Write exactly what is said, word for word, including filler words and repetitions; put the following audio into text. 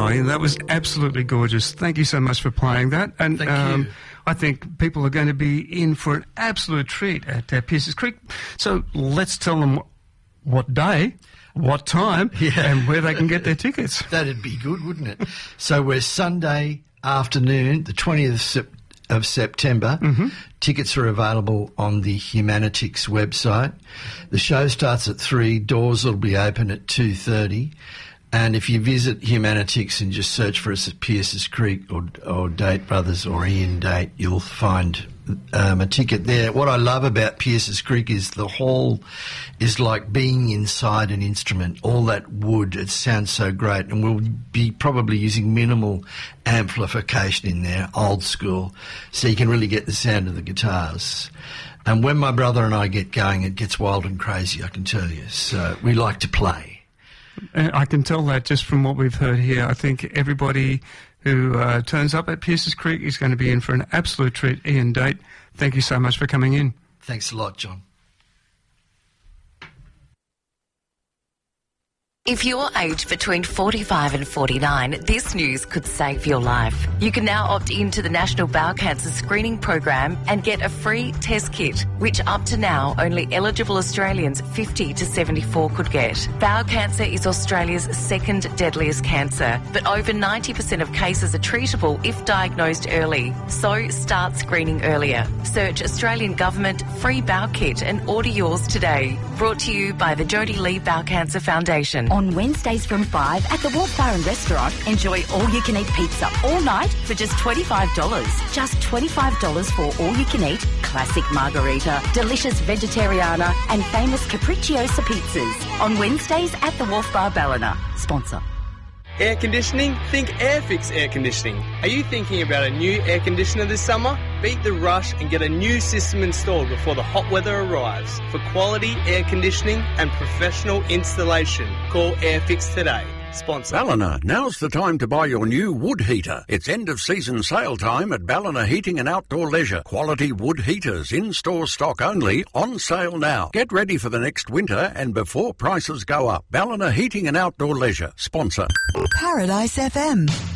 now, Ian. That was absolutely gorgeous. Thank you so much for playing that. And Thank um, you. I think people are going to be in for an absolute treat at uh, Pierces Creek. So let's tell them what day, what time, Yeah. and where they can get their tickets. That'd be good, wouldn't it? So we're Sunday afternoon, the twentieth of, sep- of September. Mm-hmm. Tickets are available on the Humanitix website. The show starts at three. Doors will be open at two thirty. And if you visit Humanitix and just search for us at Pierces Creek or, or Date Brothers or Ian Date, you'll find um, a ticket there. What I love about Pierces Creek is the hall is like being inside an instrument. All that wood, it sounds so great. And we'll be probably using minimal amplification in there, old school, so you can really get the sound of the guitars. And when my brother and I get going, it gets wild and crazy, I can tell you. So we like to play. Uh, I can tell that just from what we've heard here. I think everybody who uh, turns up at Pierces Creek is going to be in for an absolute treat. Ian Date, thank you so much for coming in. Thanks a lot, John. If you're aged between forty-five and forty-nine, this news could save your life. You can now opt into the National Bowel Cancer Screening Program and get a free test kit, which up to now only eligible Australians fifty to seventy-four could get. Bowel cancer is Australia's second deadliest cancer, but over ninety percent of cases are treatable if diagnosed early. So start screening earlier. Search Australian Government Free Bowel Kit and order yours today. Brought to you by the Jodie Lee Bowel Cancer Foundation. On Wednesdays from five at the Wharf Bar and Restaurant, enjoy all-you-can-eat pizza all night for just twenty-five dollars. Just twenty-five dollars for all-you-can-eat, classic margarita, delicious vegetariana and famous capricciosa pizzas. On Wednesdays at the Wharf Bar Ballina. Sponsor. Air conditioning? Think Airfix Air Conditioning. Are you thinking about a new air conditioner this summer? Beat the rush and get a new system installed before the hot weather arrives. For quality air conditioning and professional installation, call Airfix today. Sponsor. Ballina, now's the time to buy your new wood heater. It's end of season sale time at Ballina Heating and Outdoor Leisure. Quality wood heaters, in-store stock only, on sale now. Get ready for the next winter and before prices go up. Ballina Heating and Outdoor Leisure. Sponsor. Paradise F M.